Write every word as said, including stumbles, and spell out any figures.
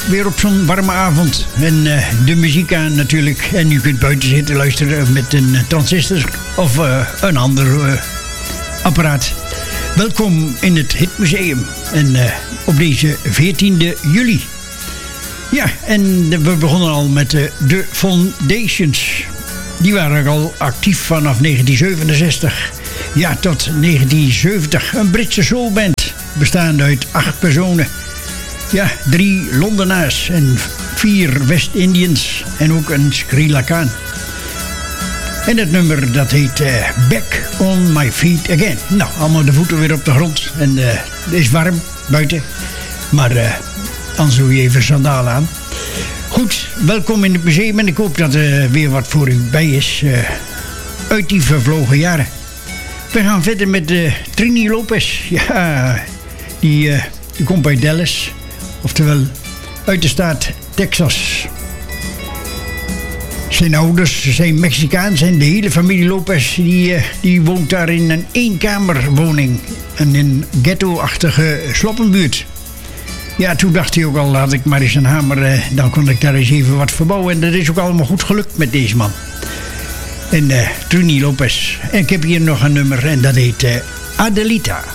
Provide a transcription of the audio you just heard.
weer op zo'n warme avond. En uh, de muziek aan natuurlijk. En u kunt buiten zitten luisteren met een transistor of uh, een ander uh, apparaat. Welkom in het Hitmuseum. En uh, op deze veertiende juli. Ja, en we begonnen al met uh, de Foundations. Die waren al actief vanaf negentien zevenenzestig. Ja, tot negentien zeventig. Een Britse soulband. Bestaande uit acht personen. Ja, drie Londenaars en vier West-Indians en ook een Sri Lankaan. En het nummer dat heet uh, Back on My Feet Again. Nou, allemaal de voeten weer op de grond. En uh, het is warm buiten. Maar uh, anders doe je even sandalen aan. Goed, welkom in het museum. En ik hoop dat er weer wat voor u bij is. Uh, uit die vervlogen jaren. We gaan verder met uh, Trini Lopez. Ja, die, uh, die komt bij Dallas. Oftewel, uit de staat Texas. Zijn ouders zijn Mexicaans en de hele familie Lopez die, uh, die woont daar in een eenkamerwoning. En in een ghetto-achtige sloppenbuurt. Ja, toen dacht hij ook al, had ik maar eens een hamer, uh, dan kon ik daar eens even wat verbouwen. En dat is ook allemaal goed gelukt met deze man. En uh, Trini Lopez. En ik heb hier nog een nummer en dat heet uh, Adelita.